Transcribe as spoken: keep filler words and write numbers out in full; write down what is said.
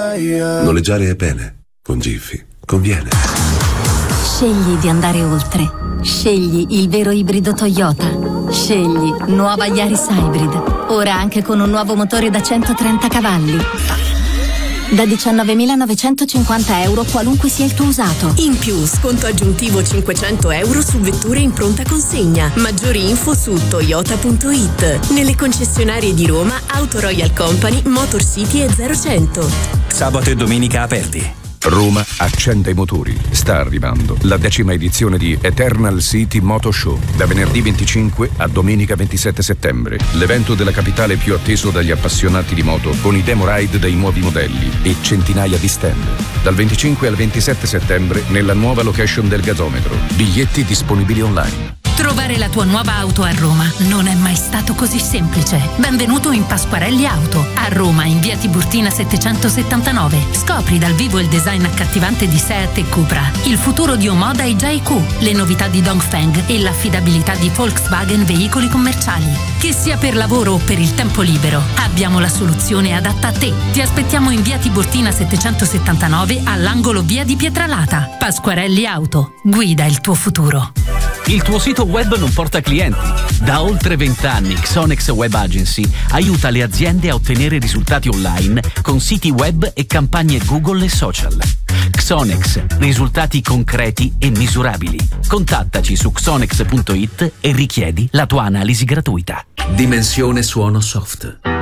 Noleggiare è bene, con Jiffy conviene. Scegli di andare oltre. Scegli il vero ibrido Toyota. Scegli nuova Yaris Hybrid. Ora anche con un nuovo motore da centotrenta cavalli. Da diciannovemilanovecentocinquanta euro qualunque sia il tuo usato. In più, sconto aggiuntivo cinquecento euro su vetture in pronta consegna. Maggiori info su toyota punto it. Nelle concessionarie di Roma, Auto Royal Company, Motor City e zero cento. Sabato e domenica aperti. Roma accende i motori. Sta arrivando la decima edizione di Eternal City Moto Show. Da venerdì venticinque a domenica ventisette settembre. L'evento della capitale più atteso dagli appassionati di moto, con i demo ride dei nuovi modelli e centinaia di stand. Dal venticinque al ventisette settembre nella nuova location del gasometro. Biglietti disponibili online. Trovare la tua nuova auto a Roma non è mai stato così semplice. Benvenuto in Pasquarelli Auto, a Roma in via Tiburtina settecentosettantanove. Scopri dal vivo il design accattivante di Seat e Cupra, il futuro di Omoda e J Q, le novità di Dongfeng e l'affidabilità di Volkswagen Veicoli Commerciali. Che sia per lavoro o per il tempo libero, abbiamo la soluzione adatta a te. Ti aspettiamo in via Tiburtina settecentosettantanove all'angolo via di Pietralata. Pasquarelli Auto, guida il tuo futuro. Il tuo sito web non porta clienti? Da oltre vent'anni Xonex Web Agency aiuta le aziende a ottenere risultati online con siti web e campagne Google e social. Xonex, risultati concreti e misurabili. Contattaci su xonex punto it e richiedi la tua analisi gratuita. Dimensione Suono Soft.